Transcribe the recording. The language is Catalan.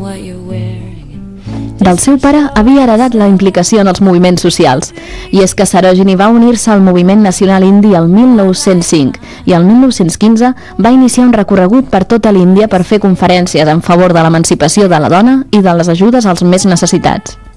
Del seu pare havia heredat la implicació en els moviments socials, i és que Sarojini va unir-se al moviment nacional indi el 1905 i el 1915 va iniciar un recorregut per tota l'Índia per fer conferències en favor de l'emancipació de la dona i de les ajudes als més necessitats.